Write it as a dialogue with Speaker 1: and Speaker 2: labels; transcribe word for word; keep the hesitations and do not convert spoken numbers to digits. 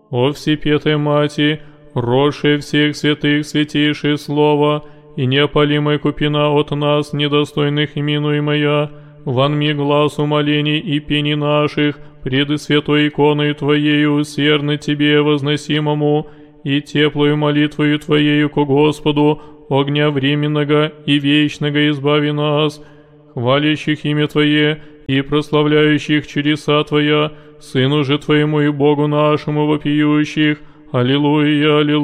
Speaker 1: О Всепетой Мати, росшая всех святых святейшее слово, и неопалимая купина от нас, недостойных именуемая, вонми глаз умолений и пений наших, пред святой иконой Твоею усердно Тебе возносимому, и теплую молитвою Твоею ко Господу, огня временного и вечного избави нас, хвалящих имя Твое и прославляющих чудеса Твоя, Сыну же Твоему и Богу нашему вопиющих. Аллилуйя, аллилуйя.